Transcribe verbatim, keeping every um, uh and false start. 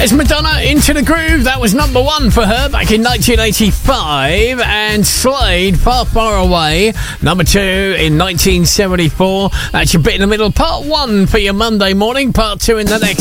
It's Madonna, Into the Groove. That was number one for her back in nineteen eighty-five. And Slade, Far, Far Away, number two in nineteen seventy-four. That's your bit in the middle. Part one for your Monday morning. Part two in the next